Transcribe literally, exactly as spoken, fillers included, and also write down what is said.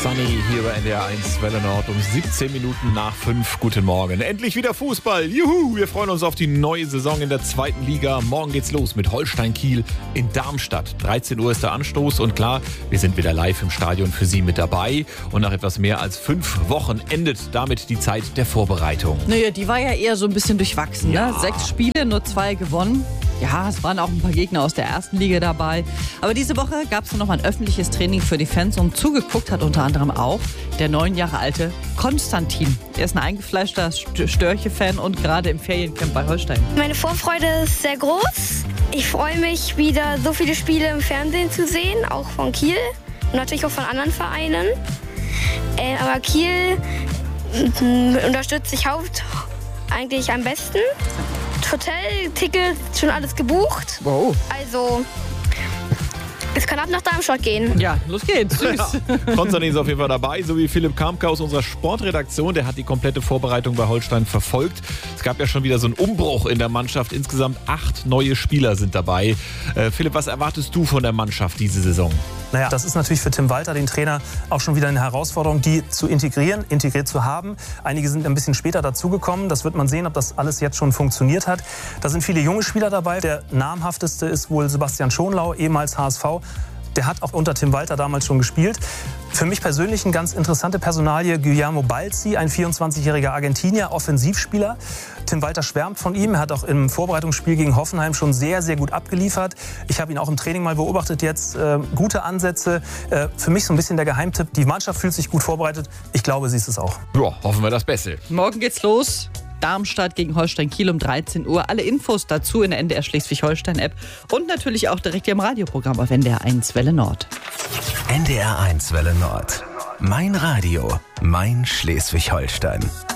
Sunny hier bei N D R eins Welle Nord um siebzehn Minuten nach fünf. Guten Morgen. Endlich wieder Fußball. Juhu, wir freuen uns auf die neue Saison in der zweiten Liga. Morgen geht's los mit Holstein Kiel in Darmstadt. dreizehn Uhr ist der Anstoß und klar, wir sind wieder live im Stadion für Sie mit dabei. Und nach etwas mehr als fünf Wochen endet damit die Zeit der Vorbereitung. Naja, die war ja eher so ein bisschen durchwachsen. Ja. Ne? Sechs Spiele, nur zwei gewonnen. Ja, es waren auch ein paar Gegner aus der ersten Liga dabei. Aber diese Woche gab es noch mal ein öffentliches Training für die Fans und zugeguckt hat unter anderem auch der neun Jahre alte Konstantin. Er ist ein eingefleischter Störche-Fan und gerade im Feriencamp bei Holstein. Meine Vorfreude ist sehr groß. Ich freue mich, wieder so viele Spiele im Fernsehen zu sehen, auch von Kiel und natürlich auch von anderen Vereinen. Äh, aber Kiel äh, unterstütze ich haupt eigentlich am besten. Hotel, Ticket, schon alles gebucht. Wow. Also, es kann ab nach Darmstadt gehen. Ja, los geht's. Süß. Ja. Konstantin ist auf jeden Fall dabei, sowie Philipp Kamke aus unserer Sportredaktion. Der hat die komplette Vorbereitung bei Holstein verfolgt. Es gab ja schon wieder so einen Umbruch in der Mannschaft. Insgesamt acht neue Spieler sind dabei. Äh, Philipp, was erwartest du von der Mannschaft diese Saison? Naja, das ist natürlich für Tim Walter, den Trainer, auch schon wieder eine Herausforderung, die zu integrieren, integriert zu haben. Einige sind ein bisschen später dazugekommen. Das wird man sehen, ob das alles jetzt schon funktioniert hat. Da sind viele junge Spieler dabei. Der namhafteste ist wohl Sebastian Schonlau, ehemals H S V. Der hat auch unter Tim Walter damals schon gespielt. Für mich persönlich eine ganz interessante Personalie, Guillermo Balzi, ein vierundzwanzigjähriger Argentinier, Offensivspieler. Tim Walter schwärmt von ihm. Er hat auch im Vorbereitungsspiel gegen Hoffenheim schon sehr, sehr gut abgeliefert. Ich habe ihn auch im Training mal beobachtet jetzt. Äh, gute Ansätze. Äh, für mich so ein bisschen der Geheimtipp. Die Mannschaft fühlt sich gut vorbereitet. Ich glaube, sie ist es auch. Ja, hoffen wir das Beste. Morgen geht's los. Darmstadt gegen Holstein Kiel um dreizehn Uhr. Alle Infos dazu in der N D R Schleswig-Holstein-App und natürlich auch direkt hier im Radioprogramm auf N D R eins Welle Nord. N D R eins Welle Nord. Mein Radio, mein Schleswig-Holstein.